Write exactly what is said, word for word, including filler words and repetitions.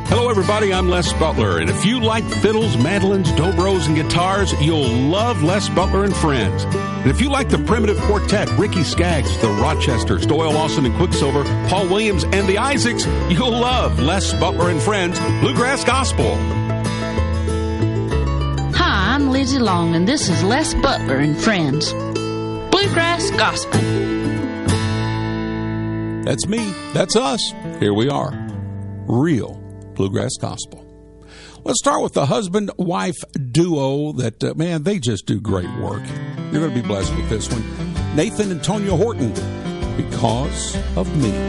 Hello, everybody. I'm Les Butler, and if you like fiddles, mandolins, dobros, and guitars, you'll love Les Butler and Friends. And if you like the Primitive Quartet, Ricky Skaggs, the Rochesters, Doyle Lawson and Quicksilver, Paul Williams, and the Isaacs, you'll love Les Butler and Friends, Bluegrass Gospel. Hi, I'm Lizzie Long, and this is Les Butler and Friends, Bluegrass Gospel. That's me. That's us. Here we are. Real Bluegrass Gospel. Let's start with the husband-wife duo that, uh, man, they just do great work. You're going to be blessed with this one. Nathan and Tonya Horton, Because of Me.